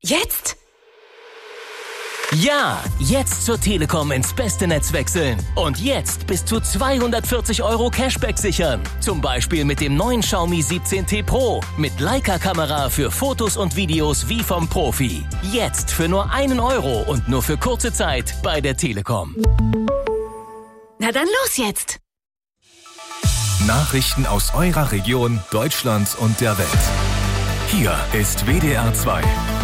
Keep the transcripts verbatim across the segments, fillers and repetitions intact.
Jetzt? Ja, jetzt zur Telekom ins beste Netz wechseln. Und jetzt bis zu zweihundertvierzig Euro Cashback sichern. Zum Beispiel mit dem neuen Xiaomi siebzehn T Pro. Mit Leica-Kamera für Fotos und Videos wie vom Profi. Jetzt für nur einen Euro und nur für kurze Zeit bei der Telekom. Na dann los jetzt! Nachrichten aus eurer Region, Deutschlands und der Welt. Hier ist W D R zwei.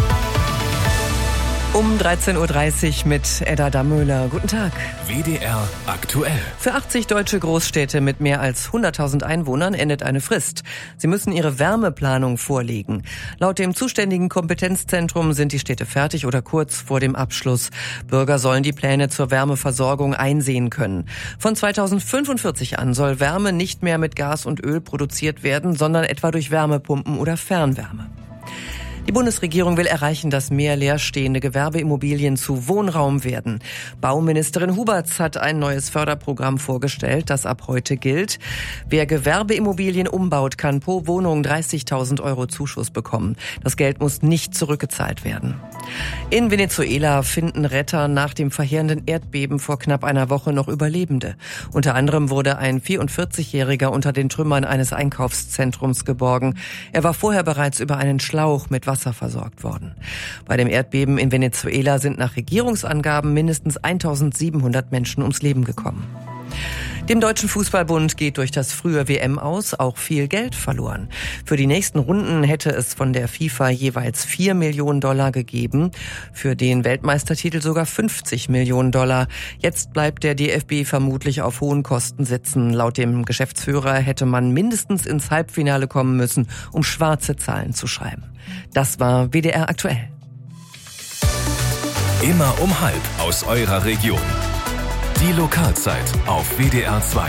Um dreizehn Uhr dreißig mit Edda Dammöhler. Guten Tag. W D R aktuell. Für achtzig deutsche Großstädte mit mehr als hunderttausend Einwohnern endet eine Frist. Sie müssen ihre Wärmeplanung vorlegen. Laut dem zuständigen Kompetenzzentrum sind die Städte fertig oder kurz vor dem Abschluss. Bürger sollen die Pläne zur Wärmeversorgung einsehen können. Von zweitausendfünfundvierzig an soll Wärme nicht mehr mit Gas und Öl produziert werden, sondern etwa durch Wärmepumpen oder Fernwärme. Die Bundesregierung will erreichen, dass mehr leerstehende Gewerbeimmobilien zu Wohnraum werden. Bauministerin Huberts hat ein neues Förderprogramm vorgestellt, das ab heute gilt. Wer Gewerbeimmobilien umbaut, kann pro Wohnung dreißigtausend Euro Zuschuss bekommen. Das Geld muss nicht zurückgezahlt werden. In Venezuela finden Retter nach dem verheerenden Erdbeben vor knapp einer Woche noch Überlebende. Unter anderem wurde ein vierundvierzigjähriger unter den Trümmern eines Einkaufszentrums geborgen. Er war vorher bereits über einen Schlauch mit Wasser versorgt worden. Bei dem Erdbeben in Venezuela sind nach Regierungsangaben mindestens eintausendsiebenhundert Menschen ums Leben gekommen. Dem Deutschen Fußballbund geht durch das frühe W M aus auch viel Geld verloren. Für die nächsten Runden hätte es von der FIFA jeweils vier Millionen Dollar gegeben, für den Weltmeistertitel sogar fünfzig Millionen Dollar. Jetzt bleibt der D F B vermutlich auf hohen Kosten sitzen. Laut dem Geschäftsführer hätte man mindestens ins Halbfinale kommen müssen, um schwarze Zahlen zu schreiben. Das war W D R aktuell. Immer um halb aus eurer Region. Die Lokalzeit auf W D R zwei.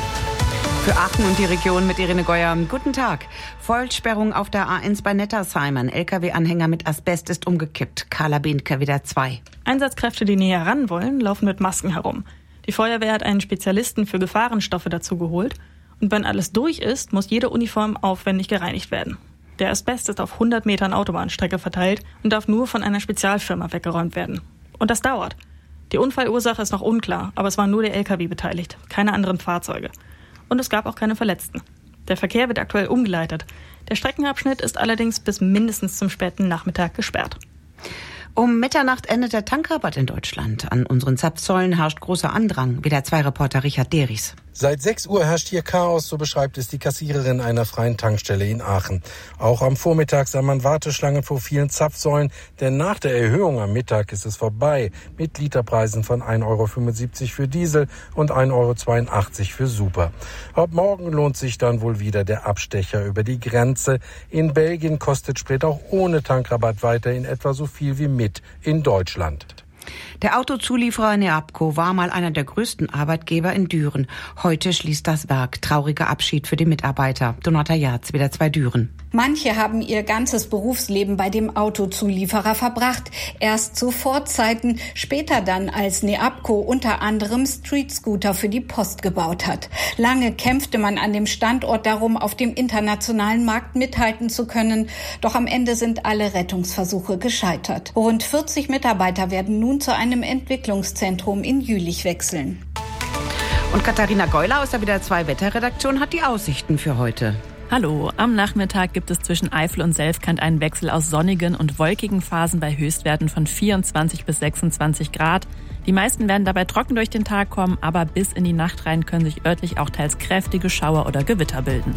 Für Aachen und die Region mit Irene Geuer. Guten Tag. Vollsperrung auf der A eins bei Nettersheim. Ein L K W-Anhänger mit Asbest ist umgekippt. Carla Behnke, W D R zwei. Einsatzkräfte, die näher ran wollen, laufen mit Masken herum. Die Feuerwehr hat einen Spezialisten für Gefahrenstoffe dazu geholt. Und wenn alles durch ist, muss jede Uniform aufwendig gereinigt werden. Der Asbest ist auf hundert Metern Autobahnstrecke verteilt und darf nur von einer Spezialfirma weggeräumt werden. Und das dauert. Die Unfallursache ist noch unklar, aber es war nur der L K W beteiligt, keine anderen Fahrzeuge. Und es gab auch keine Verletzten. Der Verkehr wird aktuell umgeleitet. Der Streckenabschnitt ist allerdings bis mindestens zum späten Nachmittag gesperrt. Um Mitternacht endet der Tankrabatt in Deutschland. An unseren Zapfsäulen herrscht großer Andrang. W D R zwei Reporter Richard Deris. Seit sechs Uhr herrscht hier Chaos, so beschreibt es die Kassiererin einer freien Tankstelle in Aachen. Auch am Vormittag sah man Warteschlangen vor vielen Zapfsäulen, denn nach der Erhöhung am Mittag ist es vorbei mit Literpreisen von ein Euro fünfundsiebzig für Diesel und ein Euro zweiundachtzig für Super. Ab morgen lohnt sich dann wohl wieder der Abstecher über die Grenze. In Belgien kostet Sprit auch ohne Tankrabatt weiterhin etwa so viel wie mit in Deutschland. Der Autozulieferer Neabco war mal einer der größten Arbeitgeber in Düren. Heute schließt das Werk. Trauriger Abschied für die Mitarbeiter. Donata Jarz, W D R zwei Düren. Manche haben ihr ganzes Berufsleben bei dem Autozulieferer verbracht. Erst zu Ford-Zeiten, später dann, als Neabco unter anderem Street-Scooter für die Post gebaut hat. Lange kämpfte man an dem Standort darum, auf dem internationalen Markt mithalten zu können. Doch am Ende sind alle Rettungsversuche gescheitert. Rund vierzig Mitarbeiter werden nun zu einem Entwicklungszentrum in Jülich wechseln. Und Katharina Geuler aus der W D R zwei Wetterredaktion hat die Aussichten für heute. Hallo, am Nachmittag gibt es zwischen Eifel und Selfkant einen Wechsel aus sonnigen und wolkigen Phasen bei Höchstwerten von vierundzwanzig bis sechsundzwanzig Grad. Die meisten werden dabei trocken durch den Tag kommen, aber bis in die Nacht rein können sich örtlich auch teils kräftige Schauer oder Gewitter bilden.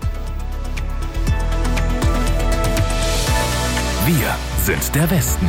Wir sind der Westen.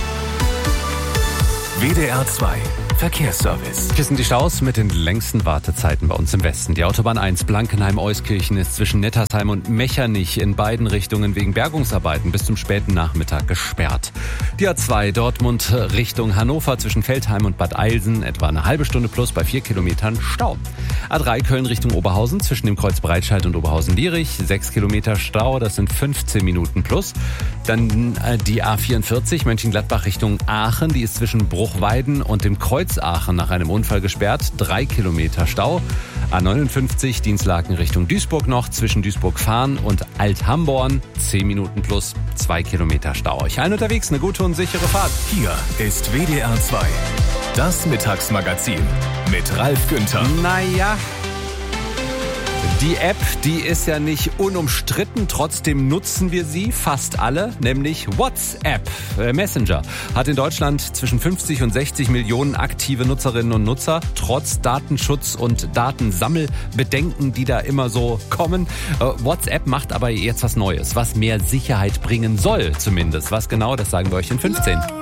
W D R zwei Verkehrsservice. Hier sind die Staus mit den längsten Wartezeiten bei uns im Westen. Die Autobahn eins Blankenheim-Euskirchen ist zwischen Nettersheim und Mechernich in beiden Richtungen wegen Bergungsarbeiten bis zum späten Nachmittag gesperrt. Die A zwei Dortmund Richtung Hannover zwischen Veltheim und Bad Eilsen etwa eine halbe Stunde plus bei vier Kilometern Stau. A drei Köln Richtung Oberhausen zwischen dem Kreuz Breitscheid und Oberhausen-Lierich sechs Kilometer Stau, das sind fünfzehn Minuten plus. Dann die A vierundvierzig Mönchengladbach Richtung Aachen, die ist zwischen Bruchweiden und dem Kreuz Aachen nach einem Unfall gesperrt, drei Kilometer Stau. A neunundfünfzig Dienstlaken Richtung Duisburg noch zwischen Duisburg-Fahren und Alt-Hamborn. zehn Minuten plus zwei Kilometer Stau. Euch allen unterwegs eine gute und sichere Fahrt. Hier ist W D R zwei. Das Mittagsmagazin mit Ralf Günther. Naja, die App, die ist ja nicht unumstritten, trotzdem nutzen wir sie fast alle, nämlich WhatsApp. Messenger hat in Deutschland zwischen fünfzig und sechzig Millionen aktive Nutzerinnen und Nutzer, trotz Datenschutz- und Datensammelbedenken, die da immer so kommen. WhatsApp macht aber jetzt was Neues, was mehr Sicherheit bringen soll zumindest. Was genau, das sagen wir euch in fünfzehn.